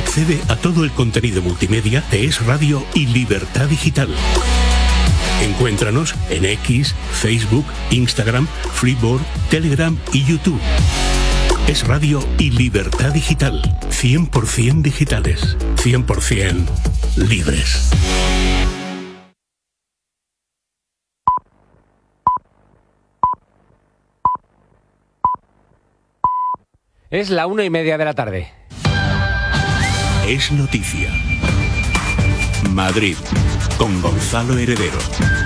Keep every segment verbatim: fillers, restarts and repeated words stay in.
Accede a todo el contenido multimedia de Es Radio y Libertad Digital. Encuéntranos en X, Facebook, Instagram, Freeboard, Telegram y YouTube. Es Radio y Libertad Digital. cien por ciento digitales. cien por ciento libres. Es la una y media de la tarde. Es noticia. Madrid, con Gonzalo Heredero.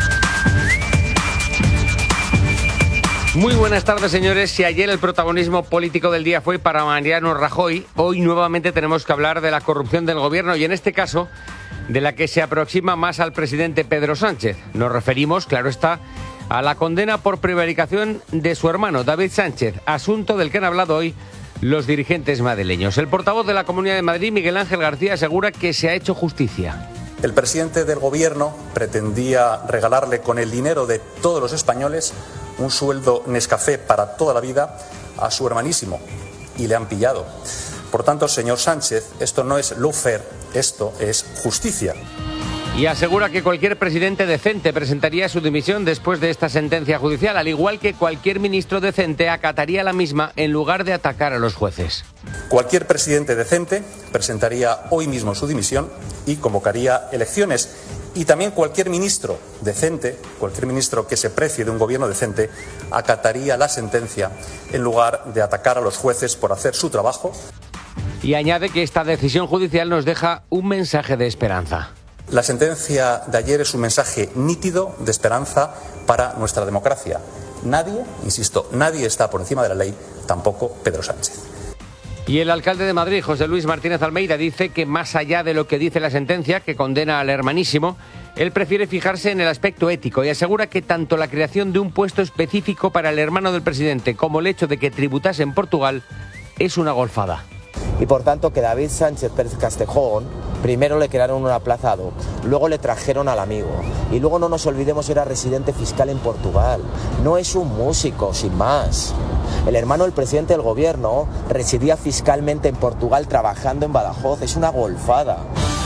Muy buenas tardes, señores. Si ayer el protagonismo político del día fue para Mariano Rajoy, hoy nuevamente tenemos que hablar de la corrupción del gobierno y, en este caso, de la que se aproxima más al presidente Pedro Sánchez. Nos referimos, claro está, a la condena por prevaricación de su hermano David Sánchez, asunto del que han hablado hoy los dirigentes madrileños. El portavoz de la Comunidad de Madrid, Miguel Ángel García, asegura que se ha hecho justicia. El presidente del Gobierno pretendía regalarle con el dinero de todos los españoles un sueldo Nescafé para toda la vida a su hermanísimo y le han pillado. Por tanto, señor Sánchez, esto no es lawfare, esto es justicia. Y asegura que cualquier presidente decente presentaría su dimisión después de esta sentencia judicial, al igual que cualquier ministro decente acataría la misma en lugar de atacar a los jueces. Cualquier presidente decente presentaría hoy mismo su dimisión y convocaría elecciones. Y también cualquier ministro decente, cualquier ministro que se precie de un gobierno decente, acataría la sentencia en lugar de atacar a los jueces por hacer su trabajo. Y añade que esta decisión judicial nos deja un mensaje de esperanza. La sentencia de ayer es un mensaje nítido de esperanza para nuestra democracia. Nadie, insisto, nadie está por encima de la ley, tampoco Pedro Sánchez. Y el alcalde de Madrid, José Luis Martínez Almeida, dice que más allá de lo que dice la sentencia, que condena al hermanísimo, él prefiere fijarse en el aspecto ético y asegura que tanto la creación de un puesto específico para el hermano del presidente como el hecho de que tributase en Portugal es una golfada. Y por tanto que David Sánchez Pérez Castejón primero le crearon un aplazado, luego le trajeron al amigo y luego no nos olvidemos era residente fiscal en Portugal. No es un músico, sin más. El hermano del presidente del gobierno residía fiscalmente en Portugal trabajando en Badajoz. Es una golfada.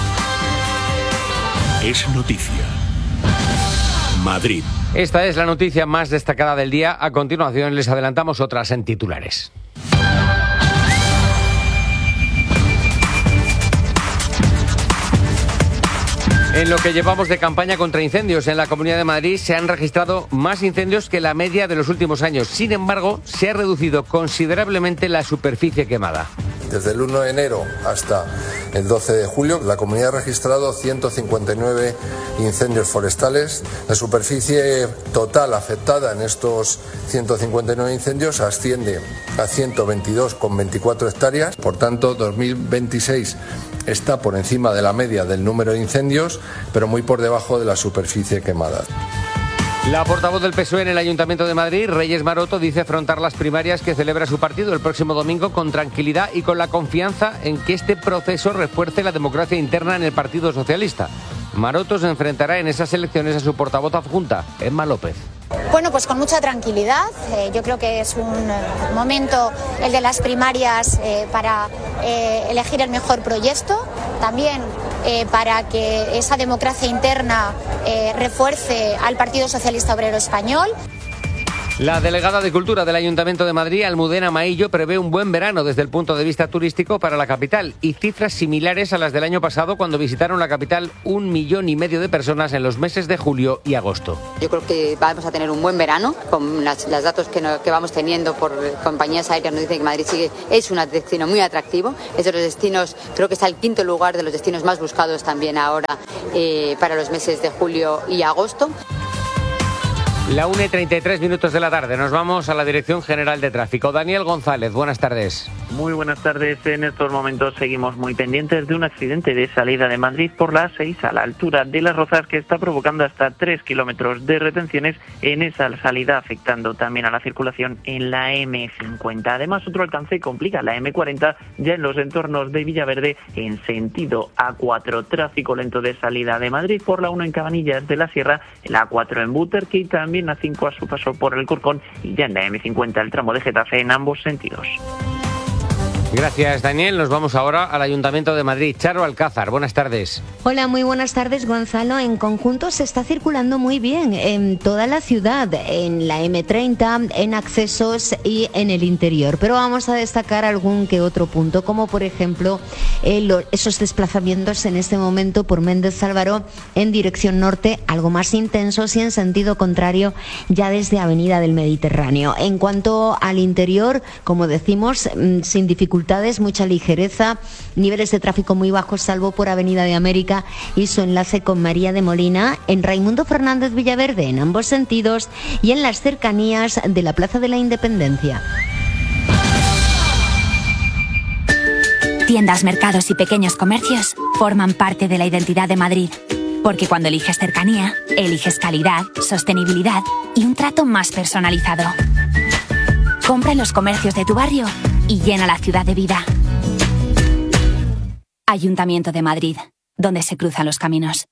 Es noticia. Madrid. Esta es la noticia más destacada del día. A continuación les adelantamos otras en titulares. En lo que llevamos de campaña contra incendios en la Comunidad de Madrid se han registrado más incendios que la media de los últimos años. Sin embargo, se ha reducido considerablemente la superficie quemada. Desde el uno de enero hasta el doce de julio, la comunidad ha registrado ciento cincuenta y nueve incendios forestales. La superficie total afectada en estos ciento cincuenta y nueve incendios asciende a ciento veintidós coma veinticuatro hectáreas. Por tanto, dos mil veintiséis está por encima de la media del número de incendios, pero muy por debajo de la superficie quemada. La portavoz del P S O E en el Ayuntamiento de Madrid, Reyes Maroto, dice afrontar las primarias que celebra su partido el próximo domingo con tranquilidad y con la confianza en que este proceso refuerce la democracia interna en el Partido Socialista. Maroto se enfrentará en esas elecciones a su portavoz adjunta, Emma López. Bueno, pues con mucha tranquilidad. Eh, yo creo que es un eh, momento, el de las primarias, eh, para eh, elegir el mejor proyecto. También eh, para que esa democracia interna eh, refuerce al Partido Socialista Obrero Español. La delegada de Cultura del Ayuntamiento de Madrid, Almudena Maillo, prevé un buen verano desde el punto de vista turístico para la capital y cifras similares a las del año pasado cuando visitaron la capital un millón y medio de personas en los meses de julio y agosto. Yo creo que vamos a tener un buen verano con las, las datos que, no, que vamos teniendo por compañías aéreas. Nos dicen que Madrid sigue, es un destino muy atractivo. Es de los destinos, creo que está el quinto lugar de los destinos más buscados también ahora eh, para los meses de julio y agosto. La una y treinta y tres minutos de la tarde. Nos vamos a la Dirección General de Tráfico. Daniel González, buenas tardes. Muy buenas tardes. En estos momentos seguimos muy pendientes de un accidente de salida de Madrid por la A seis a la altura de Las Rozas que está provocando hasta tres kilómetros de retenciones en esa salida, afectando también a la circulación en la eme cincuenta. Además, otro alcance complica la eme cuarenta ya en los entornos de Villaverde en sentido A cuatro. Tráfico lento de salida de Madrid por la uno en Cabanillas de la Sierra, la A cuatro en Butarque y también a cinco a su paso por el Corcón y ya en la eme cincuenta el tramo de Getafe en ambos sentidos. Gracias, Daniel. Nos vamos ahora al Ayuntamiento de Madrid. Charo Alcázar, buenas tardes. Hola, muy buenas tardes, Gonzalo. En conjunto se está circulando muy bien en toda la ciudad, en la eme treinta, en accesos y en el interior. Pero vamos a destacar algún que otro punto, como por ejemplo eh, lo, esos desplazamientos en este momento por Méndez Álvaro en dirección norte, algo más intensos, y en sentido contrario ya desde Avenida del Mediterráneo. En cuanto al interior, como decimos, sin dificultades, mucha ligereza, niveles de tráfico muy bajos salvo por Avenida de América y su enlace con María de Molina, en Raimundo Fernández Villaverde en ambos sentidos y en las cercanías de la Plaza de la Independencia. Tiendas, mercados y pequeños comercios forman parte de la identidad de Madrid. Porque cuando eliges cercanía, eliges calidad, sostenibilidad y un trato más personalizado. Compra en los comercios de tu barrio y llena la ciudad de vida. Ayuntamiento de Madrid, donde se cruzan los caminos.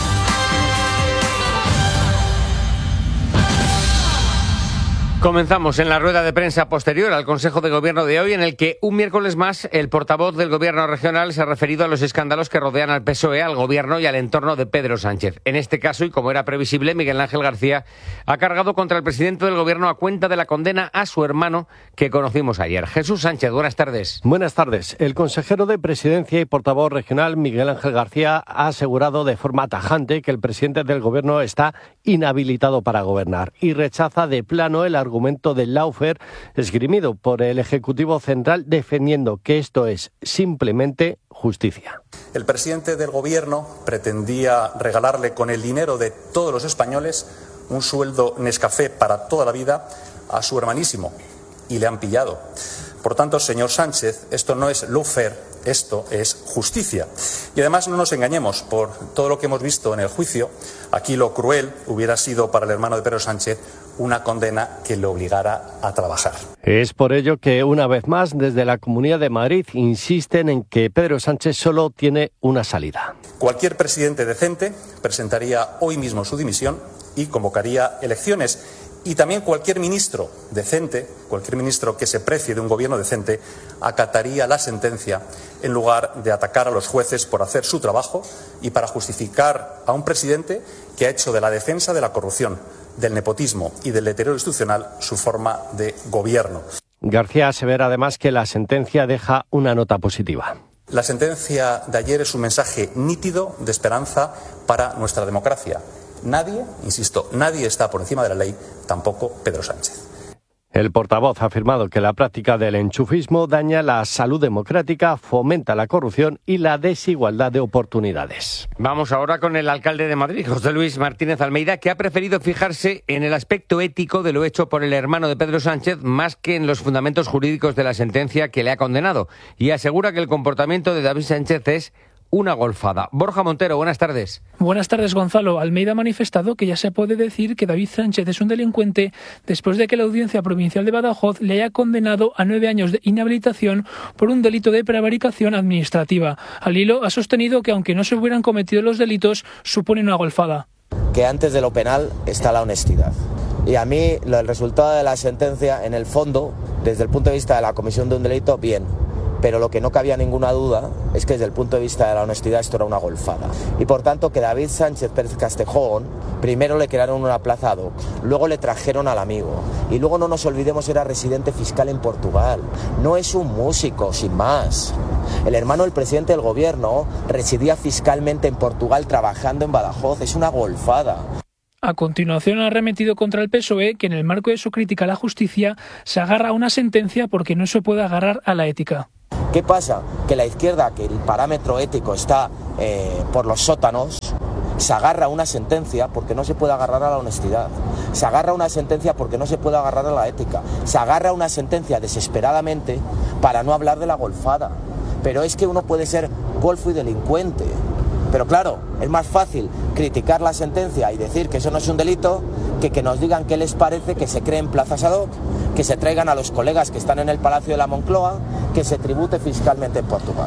Comenzamos en la rueda de prensa posterior al Consejo de Gobierno de hoy, en el que un miércoles más el portavoz del Gobierno regional se ha referido a los escándalos que rodean al P S O E, al Gobierno y al entorno de Pedro Sánchez. En este caso, y como era previsible, Miguel Ángel García ha cargado contra el presidente del Gobierno a cuenta de la condena a su hermano que conocimos ayer. Jesús Sánchez, buenas tardes. Buenas tardes. El consejero de Presidencia y portavoz regional, Miguel Ángel García, ha asegurado de forma tajante que el presidente del Gobierno está inhabilitado para gobernar y rechaza de plano el argumento argumento del lawfare esgrimido por el Ejecutivo Central, defendiendo que esto es simplemente justicia. El presidente del Gobierno pretendía regalarle con el dinero de todos los españoles un sueldo Nescafé para toda la vida a su hermanísimo y le han pillado. Por tanto, señor Sánchez, esto no es lawfare, esto es justicia. Y además no nos engañemos, por todo lo que hemos visto en el juicio, aquí lo cruel hubiera sido para el hermano de Pedro Sánchez una condena que le obligara a trabajar. Es por ello que, una vez más, desde la Comunidad de Madrid insisten en que Pedro Sánchez solo tiene una salida. Cualquier presidente decente presentaría hoy mismo su dimisión y convocaría elecciones. Y también cualquier ministro decente, cualquier ministro que se precie de un gobierno decente, acataría la sentencia en lugar de atacar a los jueces por hacer su trabajo y para justificar a un presidente que ha hecho de la defensa de la corrupción, del nepotismo y del deterioro institucional su forma de gobierno. García asevera además que la sentencia deja una nota positiva. La sentencia de ayer es un mensaje nítido de esperanza para nuestra democracia. Nadie, insisto, nadie está por encima de la ley, tampoco Pedro Sánchez. El portavoz ha afirmado que la práctica del enchufismo daña la salud democrática, fomenta la corrupción y la desigualdad de oportunidades. Vamos ahora con el alcalde de Madrid, José Luis Martínez Almeida, que ha preferido fijarse en el aspecto ético de lo hecho por el hermano de Pedro Sánchez más que en los fundamentos jurídicos de la sentencia que le ha condenado, y asegura que el comportamiento de David Sánchez es una golfada. Borja Montero, buenas tardes. Buenas tardes, Gonzalo. Almeida ha manifestado que ya se puede decir que David Sánchez es un delincuente después de que la Audiencia Provincial de Badajoz le haya condenado a nueve años de inhabilitación por un delito de prevaricación administrativa. Al hilo, ha sostenido que aunque no se hubieran cometido los delitos, supone una golfada. Que antes de lo penal está la honestidad. Y a mí, el resultado de la sentencia, en el fondo, desde el punto de vista de la comisión de un delito, bien. Pero lo que no cabía ninguna duda es que desde el punto de vista de la honestidad esto era una golfada. Y por tanto que David Sánchez Pérez Castejón, primero le crearon un aplazado, luego le trajeron al amigo. Y luego no nos olvidemos, era residente fiscal en Portugal. No es un músico, sin más. El hermano del presidente del gobierno residía fiscalmente en Portugal trabajando en Badajoz. Es una golfada. A continuación ha arremetido contra el P S O E, que en el marco de su crítica a la justicia se agarra a una sentencia porque no se puede agarrar a la ética. ¿Qué pasa? Que la izquierda, que el parámetro ético está eh, por los sótanos, se agarra a una sentencia porque no se puede agarrar a la honestidad. Se agarra a una sentencia porque no se puede agarrar a la ética. Se agarra a una sentencia desesperadamente para no hablar de la golfada. Pero es que uno puede ser golfo y delincuente. Pero claro, es más fácil criticar la sentencia y decir que eso no es un delito que que nos digan qué les parece que se creen plazas ad hoc, que se traigan a los colegas que están en el Palacio de la Moncloa, que se tribute fiscalmente en Portugal.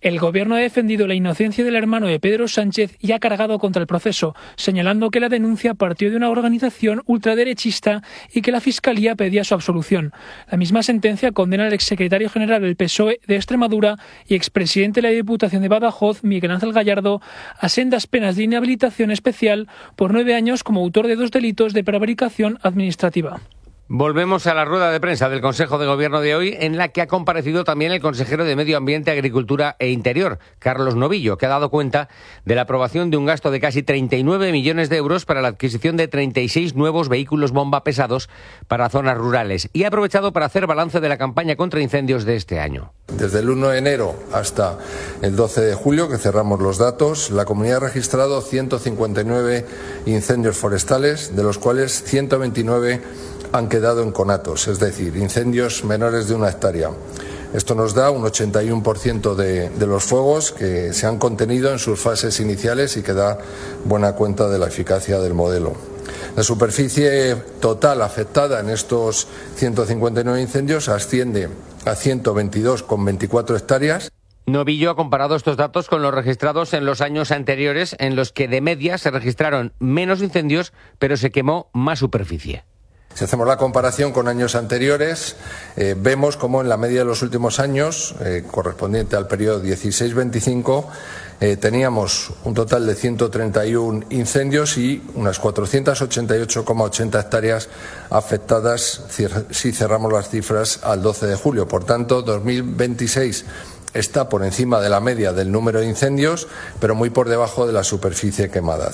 El gobierno ha defendido la inocencia del hermano de Pedro Sánchez y ha cargado contra el proceso, señalando que la denuncia partió de una organización ultraderechista y que la Fiscalía pedía su absolución. La misma sentencia condena al exsecretario general del P S O E de Extremadura y expresidente de la Diputación de Badajoz, Miguel Ángel Gallardo, a sendas penas de inhabilitación especial por nueve años como autor de dos delitos de prevaricación administrativa. Volvemos a la rueda de prensa del Consejo de Gobierno de hoy, en la que ha comparecido también el consejero de Medio Ambiente, Agricultura e Interior, Carlos Novillo, que ha dado cuenta de la aprobación de un gasto de casi treinta y nueve millones de euros para la adquisición de treinta y seis nuevos vehículos bomba pesados para zonas rurales, y ha aprovechado para hacer balance de la campaña contra incendios de este año. Desde el uno de enero hasta el doce de julio, que cerramos los datos, la comunidad ha registrado ciento cincuenta y nueve incendios forestales, de los cuales ciento veintinueve han quedado en conatos, es decir, incendios menores de una hectárea. Esto nos da un ochenta y uno por ciento de, de los fuegos que se han contenido en sus fases iniciales y que da buena cuenta de la eficacia del modelo. La superficie total afectada en estos ciento cincuenta y nueve incendios asciende a ciento veintidós coma veinticuatro hectáreas. Novillo ha comparado estos datos con los registrados en los años anteriores, en los que de media se registraron menos incendios, pero se quemó más superficie. Si hacemos la comparación con años anteriores, eh, vemos como en la media de los últimos años, eh, correspondiente al periodo dieciséis veinticinco, eh, teníamos un total de ciento treinta y uno incendios y unas cuatrocientos ochenta y ocho coma ochenta hectáreas afectadas si cerramos las cifras al doce de julio. Por tanto, dos mil veintiséis está por encima de la media del número de incendios, pero muy por debajo de la superficie quemada.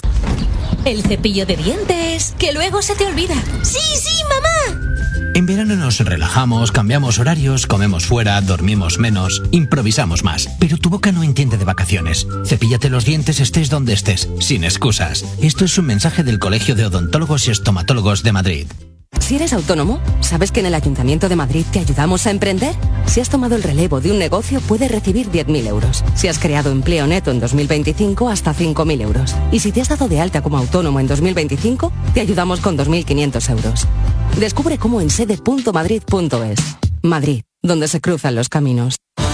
El cepillo de dientes, que luego se te olvida. ¡Sí, sí, mamá! En verano nos relajamos, cambiamos horarios, comemos fuera, dormimos menos, improvisamos más. Pero tu boca no entiende de vacaciones. Cepíllate los dientes estés donde estés, sin excusas. Esto es un mensaje del Colegio de Odontólogos y Estomatólogos de Madrid. Si eres autónomo, ¿sabes que en el Ayuntamiento de Madrid te ayudamos a emprender? Si has tomado el relevo de un negocio, puedes recibir diez mil euros. Si has creado empleo neto en dos mil veinticinco, hasta cinco mil euros. Y si te has dado de alta como autónomo en dos mil veinticinco, te ayudamos con dos mil quinientos euros. Descubre cómo en sede punto madrid punto es. Madrid, donde se cruzan los caminos.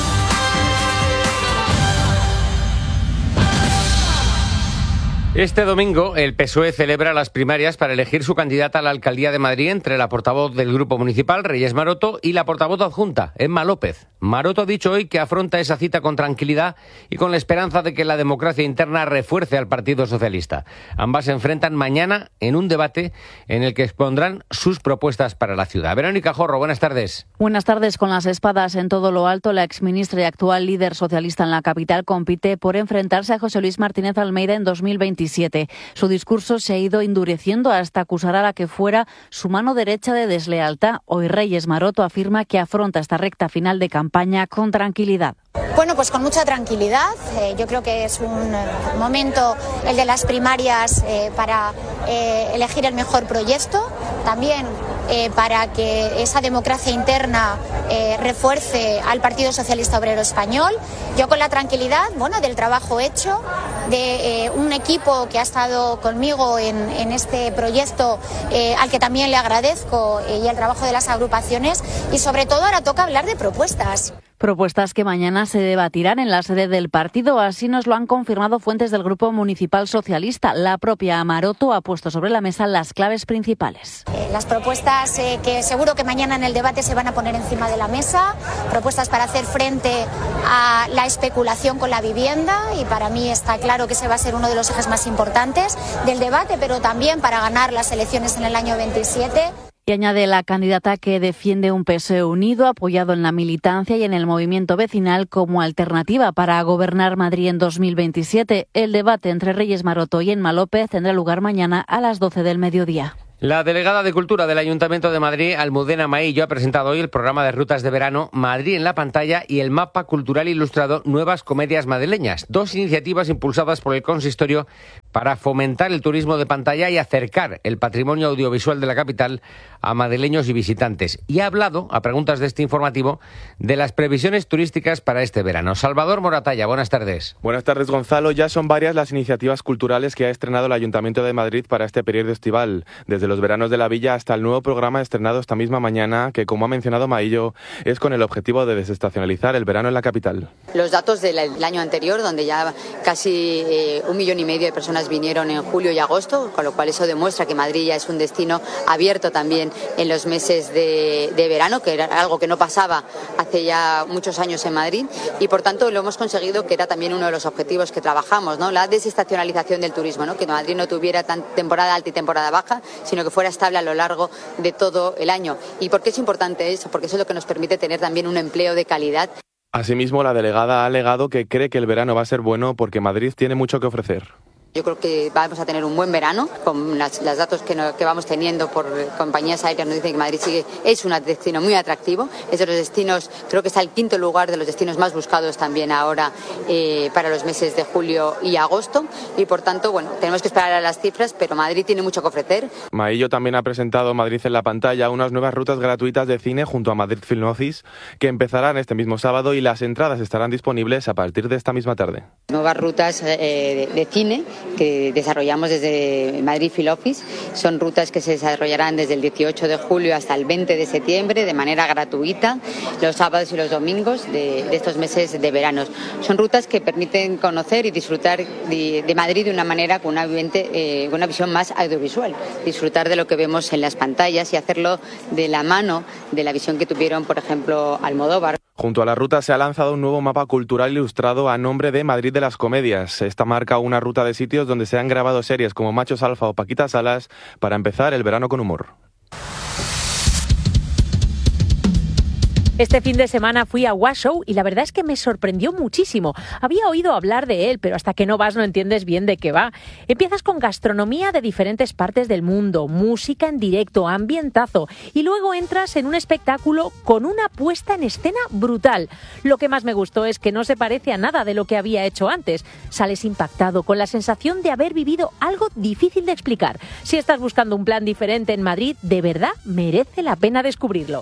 Este domingo el P S O E celebra las primarias para elegir su candidata a la alcaldía de Madrid entre la portavoz del Grupo Municipal, Reyes Maroto, y la portavoz adjunta, Emma López. Maroto ha dicho hoy que afronta esa cita con tranquilidad y con la esperanza de que la democracia interna refuerce al Partido Socialista. Ambas se enfrentan mañana en un debate en el que expondrán sus propuestas para la ciudad. Verónica Jorro, buenas tardes. Buenas tardes. Con las espadas en todo lo alto, la exministra y actual líder socialista en la capital compite por enfrentarse a José Luis Martínez Almeida en dos mil veintisiete. Su discurso se ha ido endureciendo hasta acusar a la que fuera su mano derecha de deslealtad. Hoy Reyes Maroto afirma que afronta esta recta final de campaña con tranquilidad. Bueno, pues con mucha tranquilidad. Eh, yo creo que es un eh, momento, el de las primarias, eh, para eh, elegir el mejor proyecto. También eh, para que esa democracia interna eh, refuerce al Partido Socialista Obrero Español. Yo con la tranquilidad, bueno, del trabajo hecho, de eh, un equipo que ha estado conmigo en, en este proyecto, eh, al que también le agradezco, eh, y el trabajo de las agrupaciones, y sobre todo ahora toca hablar de propuestas. Propuestas que mañana se debatirán en la sede del partido, así nos lo han confirmado fuentes del Grupo Municipal Socialista. La propia Maroto ha puesto sobre la mesa las claves principales. Eh, las propuestas eh, que seguro que mañana en el debate se van a poner encima de la mesa, propuestas para hacer frente a la especulación con la vivienda, y para mí está claro que ese va a ser uno de los ejes más importantes del debate, pero también para ganar las elecciones en el año veintisiete. Y añade la candidata que defiende un P S O E unido, apoyado en la militancia y en el movimiento vecinal como alternativa para gobernar Madrid en dos mil veintisiete. El debate entre Reyes Maroto y Emma López tendrá lugar mañana a las doce del mediodía. La delegada de Cultura del Ayuntamiento de Madrid, Almudena Maillo, ha presentado hoy el programa de rutas de verano Madrid en la pantalla y el mapa cultural ilustrado Nuevas Comedias Madrileñas, dos iniciativas impulsadas por el consistorio para fomentar el turismo de pantalla y acercar el patrimonio audiovisual de la capital a madrileños y visitantes. Y ha hablado, a preguntas de este informativo, de las previsiones turísticas para este verano. Salvador Moratalla, buenas tardes. Buenas tardes, Gonzalo. Ya son varias las iniciativas culturales que ha estrenado el Ayuntamiento de Madrid para este periodo estival, desde los veranos de la Villa hasta el nuevo programa estrenado esta misma mañana, que, como ha mencionado Maillo, es con el objetivo de desestacionalizar el verano en la capital. Los datos del año anterior, donde ya casi eh, un millón y medio de personas vinieron en julio y agosto, con lo cual eso demuestra que Madrid ya es un destino abierto también en los meses de, de verano, que era algo que no pasaba hace ya muchos años en Madrid, y por tanto lo hemos conseguido, que era también uno de los objetivos que trabajamos, ¿no? La desestacionalización del turismo, ¿no? Que Madrid no tuviera tan temporada alta y temporada baja, sino que fuera estable a lo largo de todo el año. ¿Y por qué es importante eso? Porque eso es lo que nos permite tener también un empleo de calidad. Asimismo, la delegada ha alegado que cree que el verano va a ser bueno porque Madrid tiene mucho que ofrecer. Yo creo que vamos a tener un buen verano, con las, las datos que, no, que vamos teniendo por compañías aéreas nos dicen que Madrid sigue, es un destino muy atractivo, es de los destinos, creo que está el quinto lugar de los destinos más buscados también ahora eh, para los meses de julio y agosto, y por tanto, bueno, tenemos que esperar a las cifras, pero Madrid tiene mucho que ofrecer. Maillo también ha presentado Madrid en la pantalla, unas nuevas rutas gratuitas de cine junto a Madrid Film Office, que empezarán este mismo sábado, y las entradas estarán disponibles a partir de esta misma tarde. Nuevas rutas eh, de, de cine que desarrollamos desde Madrid Film Office. Son rutas que se desarrollarán desde el dieciocho de julio hasta el veinte de septiembre de manera gratuita, los sábados y los domingos de, de estos meses de verano. Son rutas que permiten conocer y disfrutar de, de Madrid de una manera con una, eh, una visión más audiovisual, disfrutar de lo que vemos en las pantallas y hacerlo de la mano de la visión que tuvieron, por ejemplo, Almodóvar. Junto a la ruta se ha lanzado un nuevo mapa cultural ilustrado a nombre de Madrid de las Comedias. Esta marca una ruta de sitios donde se han grabado series como Machos Alfa o Paquita Salas para empezar el verano con humor. Este fin de semana fui a Washoe y la verdad es que me sorprendió muchísimo. Había oído hablar de él, pero hasta que no vas no entiendes bien de qué va. Empiezas con gastronomía de diferentes partes del mundo, música en directo, ambientazo, y luego entras en un espectáculo con una puesta en escena brutal. Lo que más me gustó es que no se parece a nada de lo que había hecho antes. Sales impactado, con la sensación de haber vivido algo difícil de explicar. Si estás buscando un plan diferente en Madrid, de verdad merece la pena descubrirlo.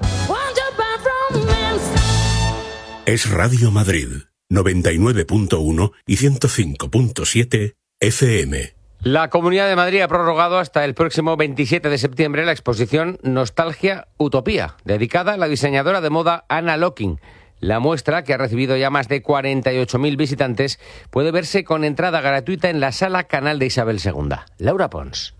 Es Radio Madrid, noventa y nueve punto uno y ciento cinco punto siete F M. La Comunidad de Madrid ha prorrogado hasta el próximo veintisiete de septiembre la exposición Nostalgia Utopía, dedicada a la diseñadora de moda Anna Locking. La muestra, que ha recibido ya más de cuarenta y ocho mil visitantes, puede verse con entrada gratuita en la Sala Canal de Isabel segunda. Laura Pons.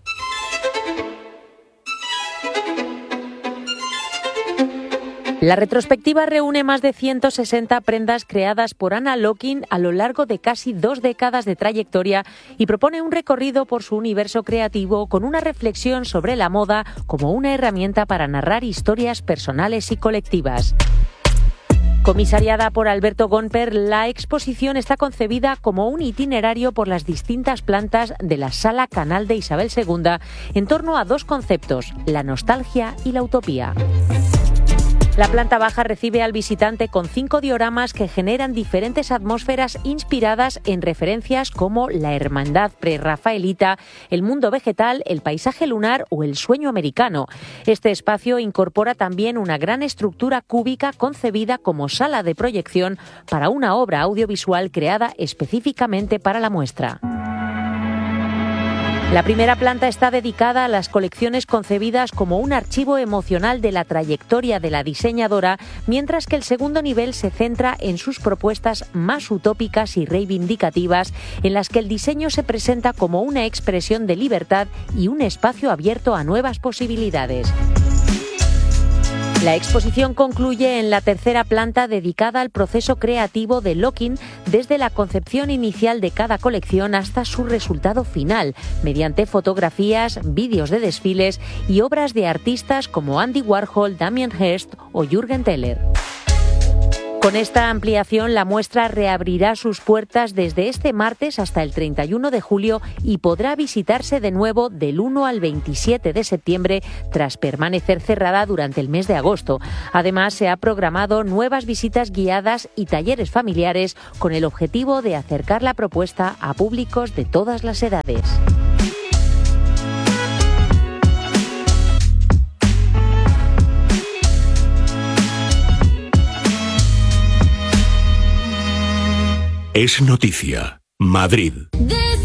La retrospectiva reúne más de ciento sesenta prendas creadas por Anna Locking a lo largo de casi dos décadas de trayectoria y propone un recorrido por su universo creativo con una reflexión sobre la moda como una herramienta para narrar historias personales y colectivas. Comisariada por Alberto Gomper, la exposición está concebida como un itinerario por las distintas plantas de la Sala Canal de Isabel segunda en torno a dos conceptos, la nostalgia y la utopía. La planta baja recibe al visitante con cinco dioramas que generan diferentes atmósferas inspiradas en referencias como la hermandad prerrafaelita, el mundo vegetal, el paisaje lunar o el sueño americano. Este espacio incorpora también una gran estructura cúbica concebida como sala de proyección para una obra audiovisual creada específicamente para la muestra. La primera planta está dedicada a las colecciones concebidas como un archivo emocional de la trayectoria de la diseñadora, mientras que el segundo nivel se centra en sus propuestas más utópicas y reivindicativas, en las que el diseño se presenta como una expresión de libertad y un espacio abierto a nuevas posibilidades. La exposición concluye en la tercera planta dedicada al proceso creativo de Locking desde la concepción inicial de cada colección hasta su resultado final, mediante fotografías, vídeos de desfiles y obras de artistas como Andy Warhol, Damien Hirst o Jürgen Teller. Con esta ampliación, la muestra reabrirá sus puertas desde este martes hasta el treinta y uno de julio y podrá visitarse de nuevo del uno al veintisiete de septiembre tras permanecer cerrada durante el mes de agosto. Además, se ha programado nuevas visitas guiadas y talleres familiares con el objetivo de acercar la propuesta a públicos de todas las edades. Es noticia. Madrid.